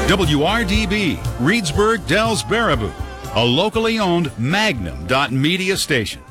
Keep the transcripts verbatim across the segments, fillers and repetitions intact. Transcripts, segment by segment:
W R D B, Reedsburg, Dells, Baraboo, a locally owned Magnum Media station.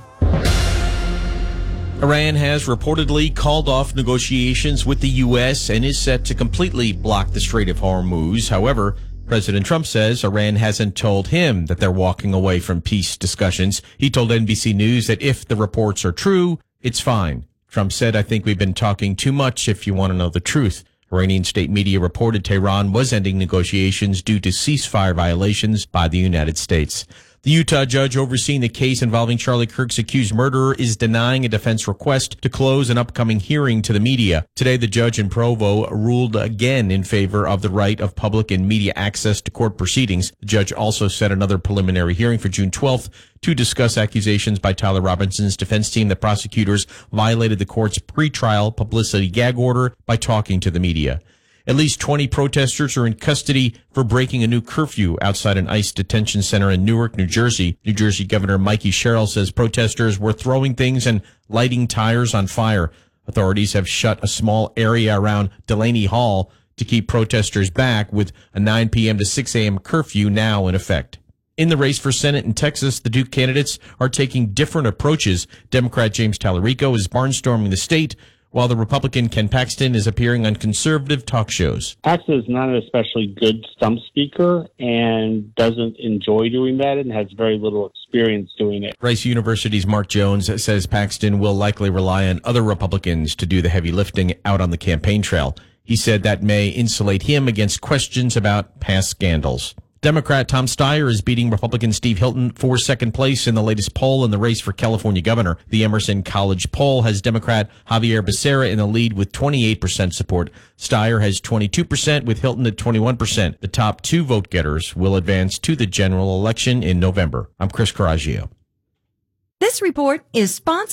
Iran has reportedly called off negotiations with the U S and is set to completely block the Strait of Hormuz. However, President Trump says Iran hasn't told him that they're walking away from peace discussions. He told N B C News that if the reports are true, it's fine. Trump said, "I think we've been talking too much if you want to know the truth." Iranian state media reported Tehran was ending negotiations due to ceasefire violations by the United States. The Utah judge overseeing the case involving Charlie Kirk's accused murderer is denying a defense request to close an upcoming hearing to the media. Today, the judge in Provo ruled again in favor of the right of public and media access to court proceedings. The judge also set another preliminary hearing for June twelfth to discuss accusations by Tyler Robinson's defense team that prosecutors violated the court's pretrial publicity gag order by talking to the media. At least twenty protesters are in custody for breaking a new curfew outside an ICE detention center in Newark, New Jersey. New Jersey Governor Mikey Sherrill says protesters were throwing things and lighting tires on fire. Authorities have shut a small area around Delaney Hall to keep protesters back, with a nine p.m. to six a.m. curfew now in effect. In the race for Senate in Texas, the Duke candidates are taking different approaches. Democrat James Tallarico is barnstorming the state, while the Republican Ken Paxton is appearing on conservative talk shows. Paxton is not an especially good stump speaker and doesn't enjoy doing that and has very little experience doing it. Rice University's Mark Jones says Paxton will likely rely on other Republicans to do the heavy lifting out on the campaign trail. He said that may insulate him against questions about past scandals. Democrat Tom Steyer is beating Republican Steve Hilton for second place in the latest poll in the race for California governor. The Emerson College poll has Democrat Javier Becerra in the lead with twenty-eight percent support. Steyer has twenty-two percent with Hilton at twenty-one percent. The top two vote getters will advance to the general election in November. I'm Chris Coraggio. This report is sponsored